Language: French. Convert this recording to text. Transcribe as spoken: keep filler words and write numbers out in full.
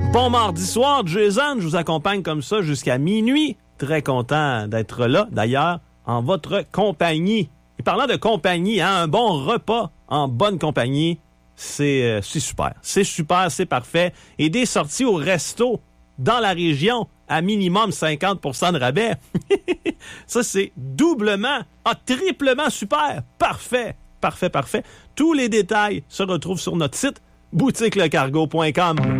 Bon mardi soir, Jason, je vous accompagne comme ça jusqu'à minuit. Très content d'être là, d'ailleurs, en votre compagnie. Et parlant de compagnie, hein, un bon repas en bonne compagnie, c'est, euh, c'est super. C'est super, c'est parfait. Et des sorties au resto dans la région à minimum cinquante pour cent de rabais. Ça, c'est doublement, ah, triplement super. Parfait, parfait, parfait. Tous les détails se retrouvent sur notre site boutique le cargo point com.